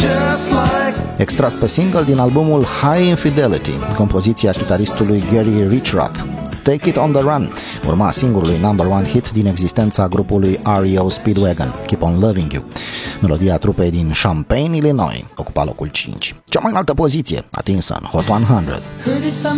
Extras pe single din albumul High Infidelity, compoziția chitaristului Gary Richrath. Take It On The Run urma singurului number one hit din existența grupului REO Speedwagon, Keep On Loving You. Melodia trupei din Champaign, Illinois, ocupa locul 5. Cea mai înaltă poziție atinsă în Hot 100.